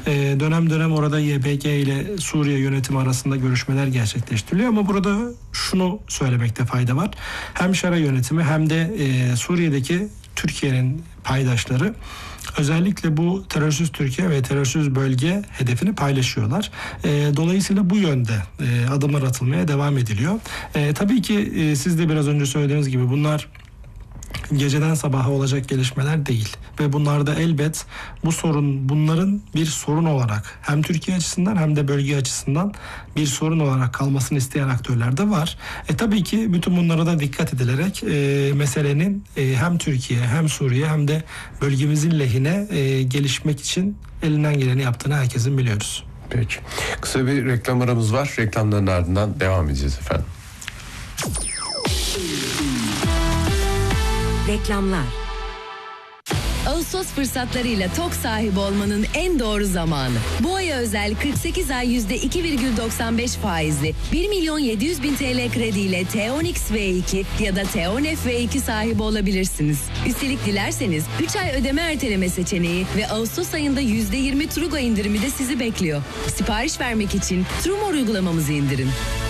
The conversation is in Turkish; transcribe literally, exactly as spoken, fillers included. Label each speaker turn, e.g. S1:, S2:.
S1: E, dönem dönem orada Y P G ile Suriye yönetimi arasında görüşmeler gerçekleştiriliyor ama burada şunu söylemekte fayda var. Hem Şara yönetimi hem de e, Suriye'deki Türkiye'nin paydaşları özellikle bu terörsüz Türkiye ve terörsüz bölge hedefini paylaşıyorlar. E, dolayısıyla bu yönde e, adımlar atılmaya devam ediliyor. E, tabii ki e, siz de biraz önce söylediğiniz gibi bunlar geceden sabaha olacak gelişmeler değil. Ve bunlarda elbet bu sorun, bunların bir sorun olarak hem Türkiye açısından hem de bölge açısından bir sorun olarak kalmasını isteyen aktörler de var. E tabii ki bütün bunlara da dikkat edilerek e, meselenin e, hem Türkiye hem Suriye hem de bölgemizin lehine e, gelişmek için elinden geleni yaptığını herkesin biliyoruz.
S2: Peki. Kısa bir reklam aramız var. Reklamların ardından devam edeceğiz efendim.
S3: Reklamlar. Ağustos fırsatlarıyla TOK sahibi olmanın en doğru zamanı. Bu aya özel kırk sekiz ay yüzde iki virgül doksan beş faizli bir milyon yedi yüz bin T L krediyle T on X V iki ya da T on F V iki sahibi olabilirsiniz. Üstelik dilerseniz üç ay ödeme erteleme seçeneği ve Ağustos ayında yüzde yirmi Trugo indirimi de sizi bekliyor. Sipariş vermek için Trumor uygulamamızı indirin.